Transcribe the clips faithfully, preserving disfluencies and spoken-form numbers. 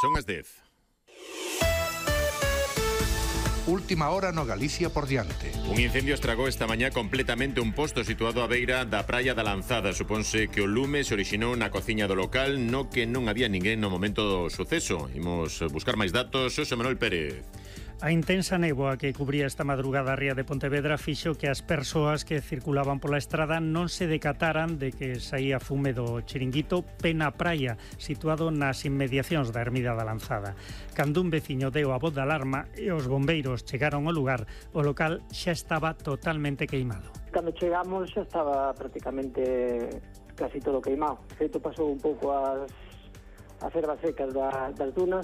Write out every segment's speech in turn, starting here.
Son as dez. Última hora no Galicia por diante. Un incendio estragou esta mañá completamente un posto situado á beira da praia da Lanzada. Suponse que o lume se orixinou na cociña do local, no que non había ninguén no momento do suceso. Imos buscar máis datos. Xosé Manuel Pérez. A intensa néboa que cubría esta madrugada a ría de Pontevedra fixo que as persoas que circulaban pola estrada non se decataran de que saía fume do chiringuito Pena Praia, situado nas inmediacións da ermida da Lanzada. Cando un veciño deu a voz de alarma e os bombeiros chegaron ao lugar, o local xa estaba totalmente queimado. Cando chegamos xa estaba prácticamente casi todo queimado. De feito, pasou un pouco as, as ervas secas da, das dunas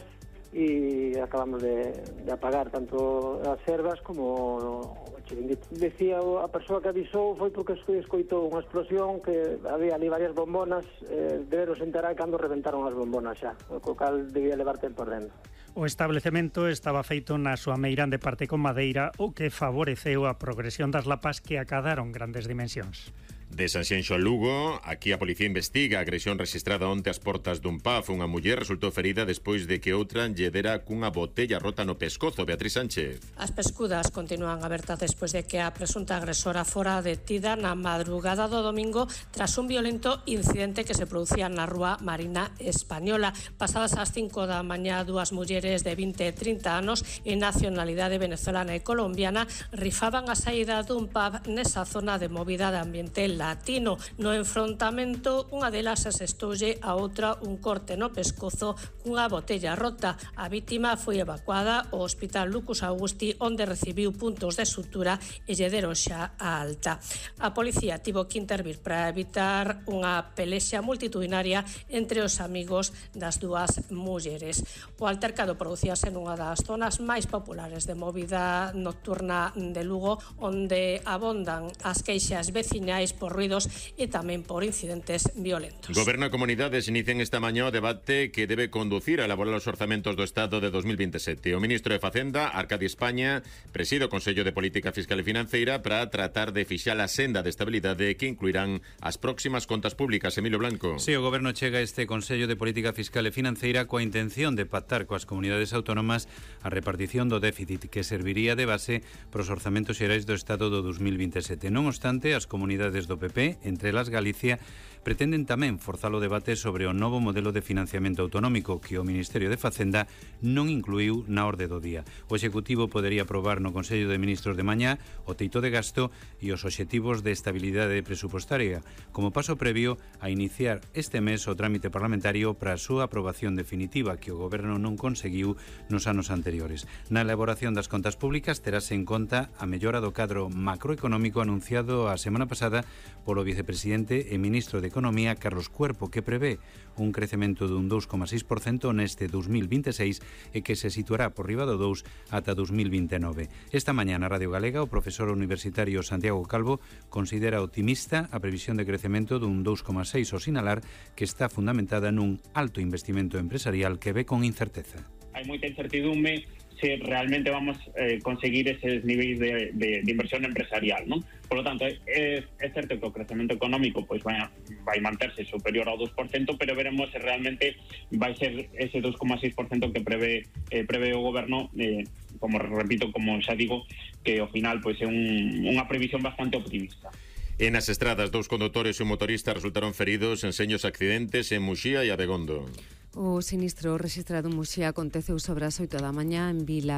e acabamos de, de apagar tanto as ervas como o chiringuito. Decía a persoa que avisou foi porque escoitou unha explosión, que había ali varias bombonas, eh, deberos enterar cando reventaron as bombonas xa, o cal debía levar tempo ardendo. O establecemento estaba feito na súa meirande parte con madeira, o que favoreceu a progresión das lapas que acadaron grandes dimensións. De Sanxenxo a Lugo, aquí a policía investiga a agresión registrada onte ás portas dun pub. Unha muller resultou ferida despois de que outra lle dera cunha botella rota no pescozo. Beatriz Sánchez. As pescudas continúan abertas despois de que a presunta agresora fora detida na madrugada do domingo tras un violento incidente que se producía na rúa Marina Española. Pasadas as cinco da mañá, dúas mulleres de vinte e trinta anos en nacionalidade venezolana e colombiana rifaban a saída dun pub nesa zona de movida de ambiente latino. No enfrontamento, unha delas asestoulle a outra un corte no pescozo cunha botella rota. A vítima foi evacuada ao Hospital Lucas Augusti, onde recibiu puntos de sutura e lle deron xa a alta. A policía tivo que intervir para evitar unha pelexa multitudinaria entre os amigos das dúas mulleres. O altercado producíase nunha das zonas máis populares de movida nocturna de Lugo, onde abondan as queixas veciñais por ruidos e tamén por incidentes violentos. Goberno e comunidades inician esta mañá o debate que debe conducir a elaborar os orzamentos do Estado de dos mil veintesete. O ministro de Facenda, Arcadi España, preside o Consello de Política Fiscal e Financeira para tratar de fixar a senda de estabilidade que incluirán as próximas contas públicas. Emilio Blanco. Si, o Goberno chega a este Consello de Política Fiscal e Financeira coa intención de pactar coas comunidades autónomas a repartición do déficit que serviría de base para os orzamentos xerais do Estado do dos mil veintesete. Non obstante, as comunidades do P P, entre elas Galicia, pretenden tamén forzar o debate sobre o novo modelo de financiamento autonómico que o Ministerio de Facenda non incluiu na orde do día. O Executivo podería aprobar no Consello de Ministros de mañá o teito de gasto e os obxectivos de estabilidade presupostaria, como paso previo a iniciar este mes o trámite parlamentario para a súa aprobación definitiva, que o Goberno non conseguiu nos anos anteriores. Na elaboración das contas públicas terase en conta a mellora do cadro macroeconómico anunciado a semana pasada polo vicepresidente e ministro de Economía, Carlos Cuerpo, que prevé un crecemento dun dous coma seis por cento neste dos mil veintiséis e que se situará por riba do dous ata dos mil veintenove. Esta mañá na Radio Galega, o profesor universitario Santiago Calvo considera optimista a previsión de crecemento dun dous coma seis ao sinalar que está fundamentada nun alto investimento empresarial que ve con incerteza. Hai moita incertidumbre se realmente vamos a eh, conseguir eses niveis de, de, de inversión empresarial, ¿no? Por lo tanto, é, é certo que o crecemento económico pois vai, vai manterse superior ao dous por cento, pero veremos se realmente vai ser ese dous coma seis por cento que prevé, eh, prevé o Goberno, eh, como repito, como xa digo, que ao final pois é un, unha previsión bastante optimista. En as estradas, dous condutores e un motorista resultaron feridos en seños accidentes en Muxía e Abegondo. O sinistro rexistrado en Muxía aconteceu sobre as oito da mañá en Vila